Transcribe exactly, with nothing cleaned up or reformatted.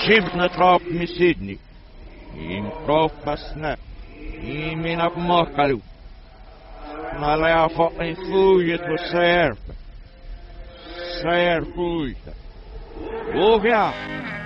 Shibna trop mi Sydney. In propasna. In mina makalu. Nala jag fått en flyget på särpe. Särskjuta. Och ja.